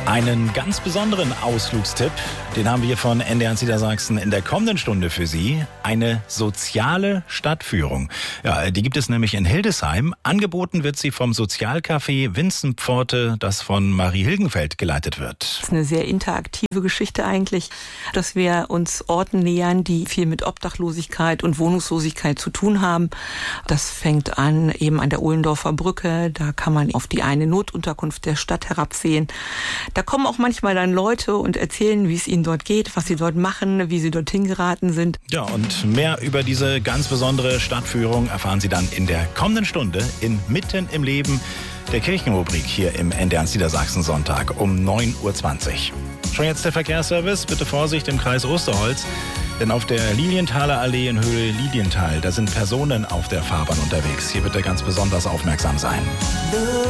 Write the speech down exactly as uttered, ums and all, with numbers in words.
Einen ganz besonderen Ausflugstipp, den haben wir von N D R eins Niedersachsen in der kommenden Stunde für Sie. Eine soziale Stadtführung. Ja, die gibt es nämlich in Hildesheim. Angeboten wird sie vom Sozialcafé Winzenpforte, das von Marie Hilgenfeld geleitet wird. Das ist eine sehr interaktive Geschichte eigentlich, dass wir uns Orten nähern, die viel mit Obdachlosigkeit und Wohnungslosigkeit zu tun haben. Das fängt an eben an der Ohlendorfer Brücke. Da kann man auf die eine Notunterkunft der Stadt herabsehen. Da kommen auch manchmal dann Leute und erzählen, wie es ihnen dort geht, was sie dort machen, wie sie dorthin geraten sind. Ja, und mehr über diese ganz besondere Stadtführung erfahren Sie dann in der kommenden Stunde in Mitten im Leben, der Kirchenrubrik hier im N D R eins Niedersachsen Sonntag um neun Uhr zwanzig. Schon jetzt der Verkehrsservice. Bitte Vorsicht im Kreis Osterholz, denn auf der Lilienthaler Allee in Höhe Lilienthal, da sind Personen auf der Fahrbahn unterwegs. Hier bitte ganz besonders aufmerksam sein.